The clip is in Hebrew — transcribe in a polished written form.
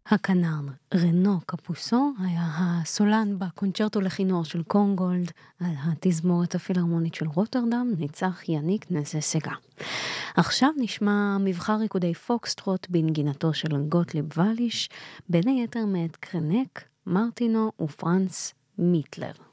הכנר רנו קפוסו היה הסולן בקונצ'רטו לכינור של קונגולד, על התזמורת הפילהרמונית של רוטרדם ניצח יניק נזה-סגה. עכשיו נשמע מבחר ריקודי פוקסטרוט בנגינתו של גוטליב ואליש, בין היתר מאת קרנק, מרטינו ופרנס מיטלר.